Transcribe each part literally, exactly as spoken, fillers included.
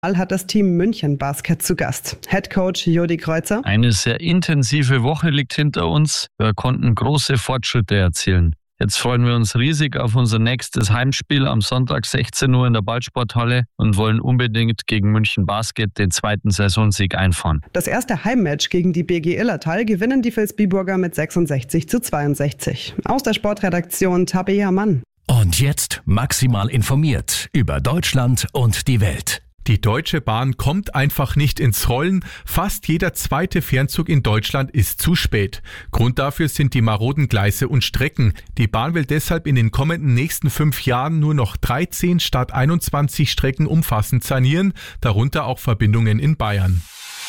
Hat das Team München Basket zu Gast. Headcoach Jodi Kreuzer. Eine sehr intensive Woche liegt hinter uns. Wir konnten große Fortschritte erzielen. Jetzt freuen wir uns riesig auf unser nächstes Heimspiel am Sonntag sechzehn Uhr in der Ballsporthalle und wollen unbedingt gegen München Basket den zweiten Saisonsieg einfahren. Das erste Heimmatch gegen die B G Illertal gewinnen die Vilsbiburger mit sechsundsechzig zu zweiundsechzig. Aus der Sportredaktion Tabea Mann. Und jetzt maximal informiert über Deutschland und die Welt. Die Deutsche Bahn kommt einfach nicht ins Rollen. Fast jeder zweite Fernzug in Deutschland ist zu spät. Grund dafür sind die maroden Gleise und Strecken. Die Bahn will deshalb in den kommenden nächsten fünf Jahren nur noch dreizehn statt einundzwanzig Strecken umfassend sanieren, darunter auch Verbindungen in Bayern.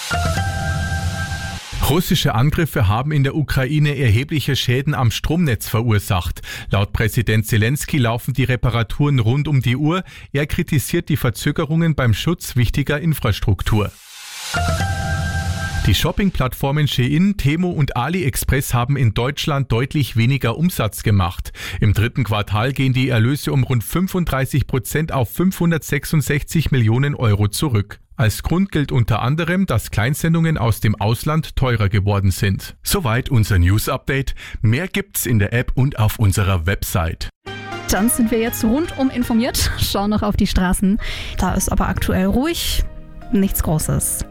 Russische Angriffe haben in der Ukraine erhebliche Schäden am Stromnetz verursacht. Laut Präsident Zelensky laufen die Reparaturen rund um die Uhr. Er kritisiert die Verzögerungen beim Schutz wichtiger Infrastruktur. Die Shopping-Plattformen Shein, Temu und AliExpress haben in Deutschland deutlich weniger Umsatz gemacht. Im dritten Quartal gehen die Erlöse um rund fünfunddreißig Prozent auf fünfhundertsechsundsechzig Millionen Euro zurück. Als Grund gilt unter anderem, dass Kleinsendungen aus dem Ausland teurer geworden sind. Soweit unser News-Update. Mehr gibt's in der App und auf unserer Website. Dann sind wir jetzt rundum informiert, schauen noch auf die Straßen. Da ist aber aktuell ruhig, nichts Großes.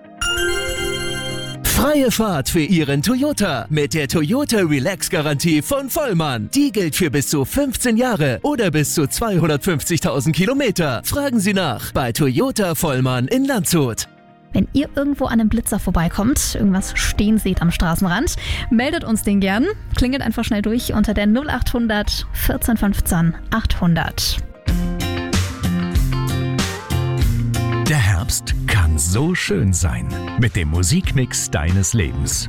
Freie Fahrt für Ihren Toyota mit der Toyota Relax Garantie von Vollmann. Die gilt für bis zu fünfzehn Jahre oder bis zu zweihundertfünfzigtausend Kilometer. Fragen Sie nach bei Toyota Vollmann in Landshut. Wenn ihr irgendwo an einem Blitzer vorbeikommt, irgendwas stehen seht am Straßenrand, meldet uns den gern. Klingelt einfach schnell durch unter der null achthundert vierzehn fünfzehn achthundert. Der Herbst kann so schön sein mit dem Musikmix deines Lebens.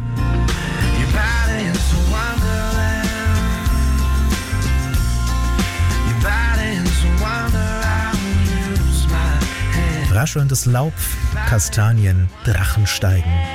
Raschelndes Laub, Kastanien, Drachen steigen.